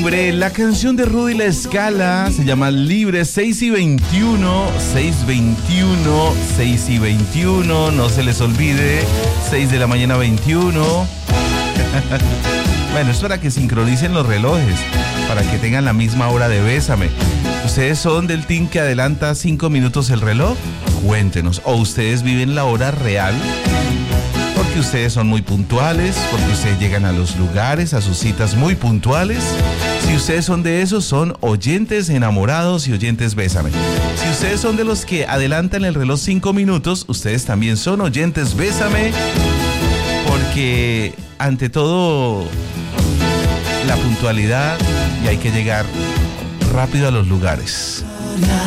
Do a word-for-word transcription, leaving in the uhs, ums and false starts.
Libre, la canción de Rudy La Escala se llama Libre. Seis y veintiuno, seis veintiuno, seis y veintiuno, no se les olvide, seis de la mañana veintiuno. Bueno, es para que sincronicen los relojes, para que tengan la misma hora de Bésame. ¿Ustedes son del team que adelanta cinco minutos el reloj? Cuéntenos. ¿O ustedes viven la hora real? Porque ustedes son muy puntuales, porque ustedes llegan a los lugares, a sus citas muy puntuales. Si ustedes son de esos, son oyentes enamorados y oyentes Bésame. Si ustedes son de los que adelantan el reloj cinco minutos, ustedes también son oyentes Bésame. Porque ante todo, la puntualidad, y hay que llegar rápido a los lugares.